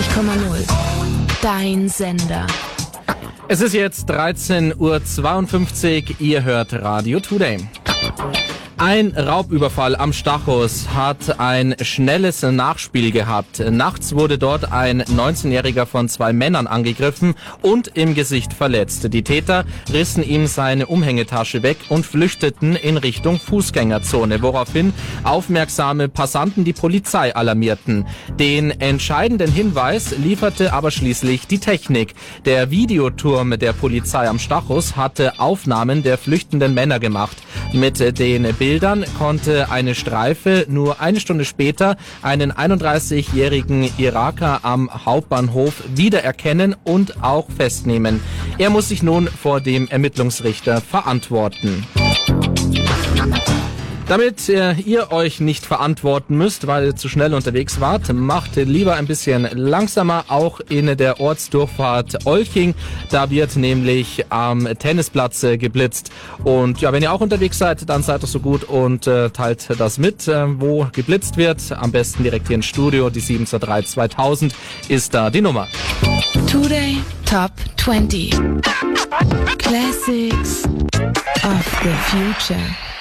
88,0. Dein Sender. Es ist jetzt 13:52 Uhr, ihr hört Radio Today. Ein Raubüberfall am Stachus hat ein schnelles Nachspiel gehabt. Nachts wurde dort ein 19-Jähriger von zwei Männern angegriffen und im Gesicht verletzt. Die Täter rissen ihm seine Umhängetasche weg und flüchteten in Richtung Fußgängerzone, woraufhin aufmerksame Passanten die Polizei alarmierten. Den entscheidenden Hinweis lieferte aber schließlich die Technik. Der Videoturm der Polizei am Stachus hatte Aufnahmen der flüchtenden Männer gemacht. Mit den Bildern konnte eine Streife nur eine Stunde später einen 31-jährigen Iraker am Hauptbahnhof wiedererkennen und auch festnehmen. Er muss sich nun vor dem Ermittlungsrichter verantworten. Damit ihr euch nicht verantworten müsst, weil ihr zu schnell unterwegs wart, macht lieber ein bisschen langsamer, auch in der Ortsdurchfahrt Olching. Da wird nämlich am Tennisplatz geblitzt. Und ja, wenn ihr auch unterwegs seid, dann seid doch so gut und teilt das mit, wo geblitzt wird. Am besten direkt hier ins Studio. Die 723 2000 ist da die Nummer. Today Top 20. Classics of the Future.